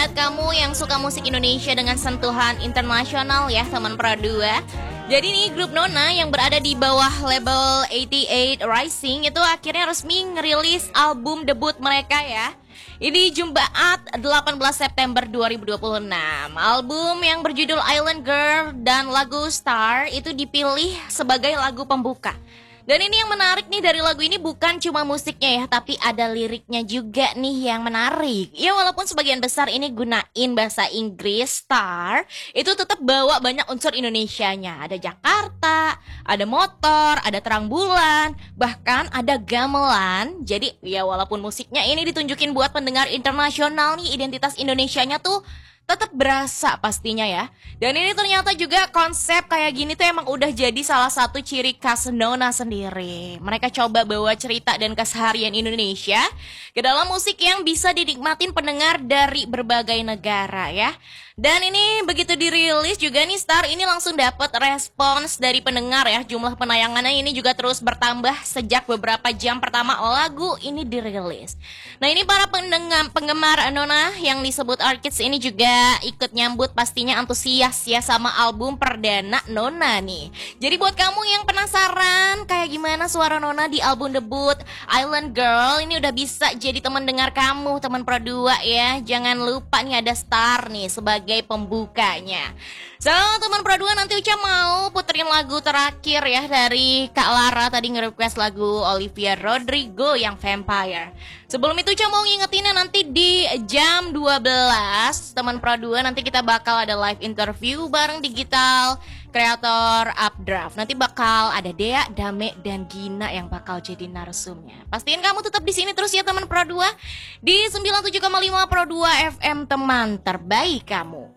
buat kamu yang suka musik Indonesia dengan sentuhan internasional ya teman Pro 2. Jadi nih grup Nona yang berada di bawah label 88 Rising itu akhirnya resmi ngerilis album debut mereka ya. Ini Jumat 18 September 2026. Album yang berjudul Island Girl dan lagu Star itu dipilih sebagai lagu pembuka. Dan ini yang menarik nih dari lagu ini bukan cuma musiknya ya, tapi ada liriknya juga nih yang menarik. Ya walaupun sebagian besar ini gunain bahasa Inggris, Star itu tetap bawa banyak unsur Indonesianya. Ada Jakarta, ada motor, ada terang bulan, bahkan ada gamelan. Jadi ya walaupun musiknya ini ditunjukin buat pendengar internasional nih, identitas Indonesianya tuh tetap berasa pastinya ya. Dan ini ternyata juga konsep kayak gini tuh emang udah jadi salah satu ciri khas Nona sendiri. Mereka coba bawa cerita dan keseharian Indonesia ke dalam musik yang bisa dinikmatin pendengar dari berbagai negara ya. Dan ini begitu dirilis juga nih Star ini langsung dapat respons dari pendengar ya. Jumlah penayangannya ini juga terus bertambah sejak beberapa jam pertama lagu ini dirilis. Nah ini para penggemar Nona yang disebut Orchids ini juga ikut nyambut pastinya antusias ya sama album perdana Nona nih. Jadi buat kamu yang penasaran kayak gimana suara Nona di album debut Island Girl ini udah bisa jadi teman dengar kamu teman Pro 2 ya. Jangan lupa nih ada Star nih sebagai pembukanya. So teman Pro 2 nanti Uca mau puterin lagu terakhir ya dari Kak Lara tadi nge-request lagu Olivia Rodrigo yang Vampire. Sebelum itu Uca mau ngingetinnya nanti di jam 12 teman Pro 2 nanti kita bakal ada live interview bareng digital kreator Updraft. Nanti bakal ada Dea, Dame, dan Gina yang bakal jadi narsumnya. Pastiin kamu tetap di sini terus ya teman Pro 2 di 97,5 Pro 2 FM teman terbaik kamu.